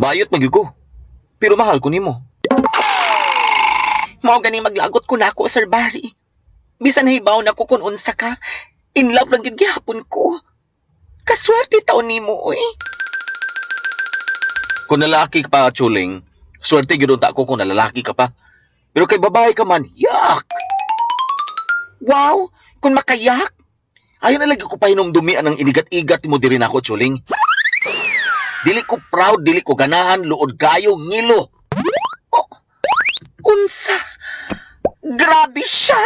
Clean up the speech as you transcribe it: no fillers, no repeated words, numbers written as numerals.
Bayot magyud ko. Pero mahal ko nimo. Mao ganing maglagot ko nako, Sir Barry. Bisan hibaw na ko kung unsa ka, in love lang gyud gihapon ko. Kaswerte taon nimo oy. Kung lalaki ka pa, Chuling, swerte gyud unta ko kung nalalaki ka pa. Pero kay babae ka man, yak! Wow, kung makayak. Ayaw na lagi ko pahinumdumian ng inigat-igat mo diri nako, Chuling. Dili ko proud, dili ko ganahan, luod kayo, ngilo. Unsa? Grabe siya.